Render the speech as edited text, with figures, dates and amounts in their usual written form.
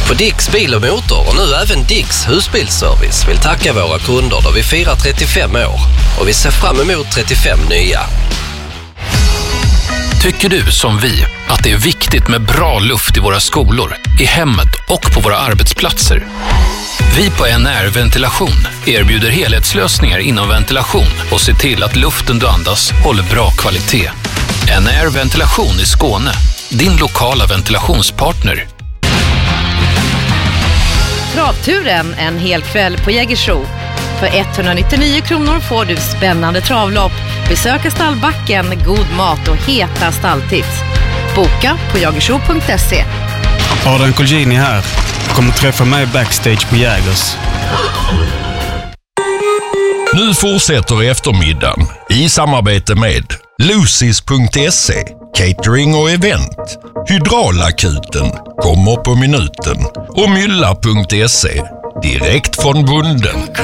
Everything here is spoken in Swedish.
På Dicks bil och motor och nu även Dicks husbilsservice vill tacka våra kunder då vi firar 35 år och vi ser fram emot 35 nya. Tycker du som vi att det är viktigt med bra luft i våra skolor, i hemmet och på våra arbetsplatser? Vi på NR Ventilation erbjuder helhetslösningar inom ventilation och ser till att luften du andas håller bra kvalitet. NR Ventilation i Skåne, din lokala ventilationspartner. Travturen en hel kväll på Jägersro. För 199 kronor får du spännande travlopp, besöka stallbacken, god mat och heta stalltips. Boka på jagersro.se. Adrian Colgjini här. Kommer träffa mig backstage på Jägers. Nu fortsätter eftermiddagen i samarbete med Lucis.se, catering och event. Hydraulakuten kommer på minuten och Mylla.se, direkt från bunden.